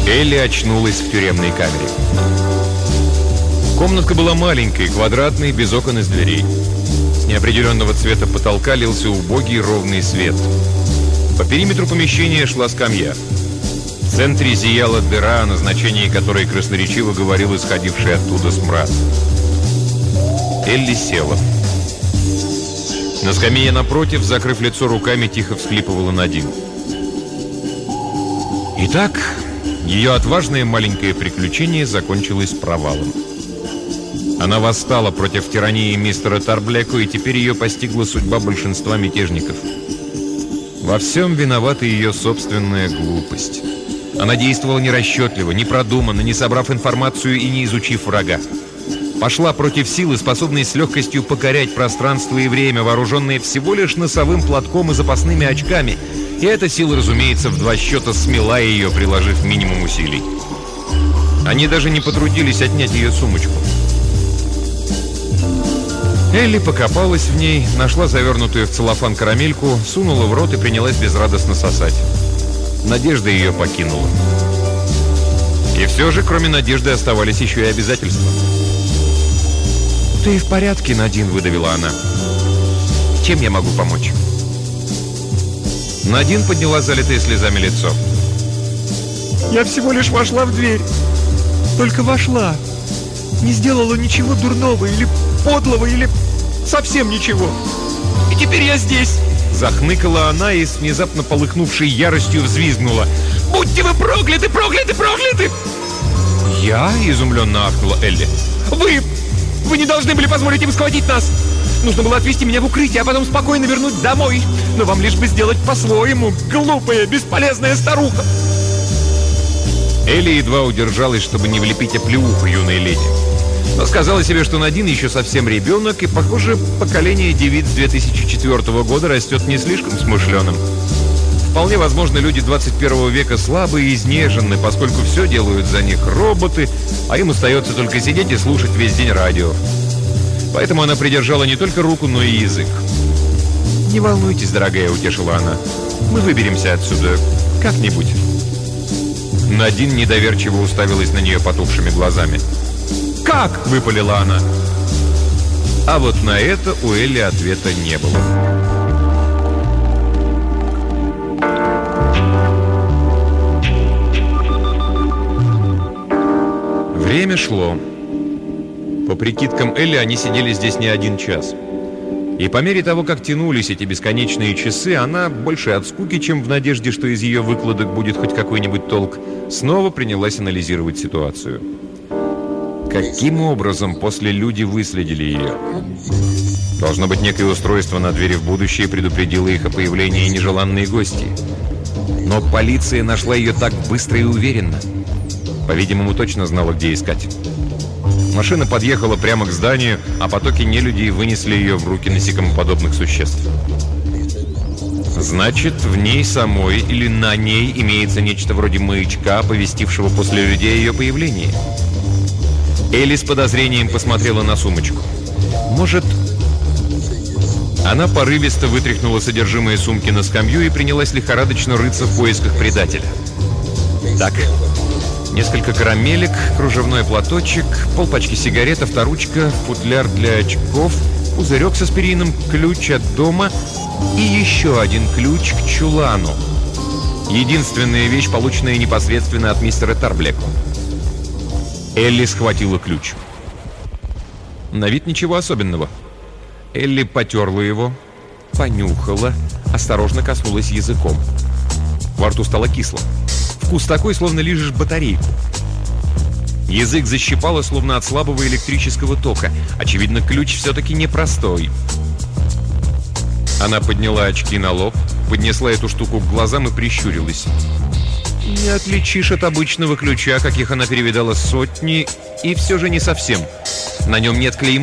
Элли очнулась в тюремной камере. Комнатка была маленькой, квадратной, без окон и дверей. С неопределенного цвета потолка лился убогий ровный свет. По периметру помещения шла скамья. В центре зияла дыра, о назначении которой красноречиво говорил исходивший оттуда смрад. Элли села. На скамье напротив, закрыв лицо руками, тихо всхлипывала Надин. Итак, ее отважное маленькое приключение закончилось провалом. Она восстала против тирании мистера Тарблеку, и теперь ее постигла судьба большинства мятежников. Во всем виновата ее собственная глупость. Она действовала нерасчетливо, непродуманно, не собрав информацию и не изучив врага. Пошла против силы, способной с легкостью покорять пространство и время, вооруженные всего лишь носовым платком и запасными очками. И эта сила, разумеется, в 2 счета смела ее, приложив минимум усилий. Они даже не потрудились отнять ее сумочку. Элли покопалась в ней, нашла завернутую в целлофан карамельку, сунула в рот и принялась безрадостно сосать. Надежда ее покинула. И все же, кроме надежды, оставались еще и обязательства. «Ты в порядке, Надин?» — выдавила она. «Чем я могу помочь?» Надин подняла залитое слезами лицо. «Я всего лишь вошла в дверь. Только вошла. Не сделала ничего дурного или подлого, или совсем ничего. И теперь я здесь!» Захныкала она и с внезапно полыхнувшей яростью взвизгнула. «Будьте вы прокляты, прокляты, прокляты!» «Я?» — изумленно ахнула Элли. Вы не должны были позволить им схватить нас. Нужно было отвезти меня в укрытие, а потом спокойно вернуть домой. Но вам лишь бы сделать по-своему, глупая, бесполезная старуха!» Элли едва удержалась, чтобы не влепить оплеуху юной леди. Но сказала себе, что Надин еще совсем ребенок, и, похоже, поколение девиц 2004 года растет не слишком смышленым. Вполне возможно, люди 21 века слабы и изнежены, поскольку все делают за них роботы, а им остается только сидеть и слушать весь день радио. Поэтому она придержала не только руку, но и язык. «Не волнуйтесь, дорогая», — утешила она. «Мы выберемся отсюда как-нибудь». Надин недоверчиво уставилась на нее потухшими глазами. «Как?» — выпалила она. А вот на это у Элли ответа не было. Время шло. По прикидкам Элли, они сидели здесь не 1 час. И по мере того, как тянулись эти бесконечные часы, она, больше от скуки, чем в надежде, что из ее выкладок будет хоть какой-нибудь толк, снова принялась анализировать ситуацию. Каким образом после люди выследили ее? Должно быть, некое устройство на двери в будущее предупредило их о появлении нежеланной гости. Но полиция нашла ее так быстро и уверенно. По-видимому, точно знала, где искать. Машина подъехала прямо к зданию, а потоки нелюдей вынесли ее в руки насекомоподобных существ. Значит, в ней самой или на ней имеется нечто вроде маячка, оповестившего после людей о ее появлении. Элли с подозрением посмотрела на сумочку. Может... Она порывисто вытряхнула содержимое сумки на скамью и принялась лихорадочно рыться в поисках предателя. Так... Несколько карамелек, кружевной платочек, полпачки сигарет, авторучка, футляр для очков, пузырек с аспирином, ключ от дома и еще 1 ключ к чулану. Единственная вещь, полученная непосредственно от мистера Тарблека. Элли схватила ключ. На вид ничего особенного. Элли потерла его, понюхала, осторожно коснулась языком. Во рту стало кисло. Вкус такой, словно лижешь батарейку. Язык защипало, словно от слабого электрического тока. Очевидно, ключ все-таки непростой. Она подняла очки на лоб, поднесла эту штуку к глазам и прищурилась. Не отличишь от обычного ключа, каких она перевидала сотни, и все же не совсем. На нем нет клейма.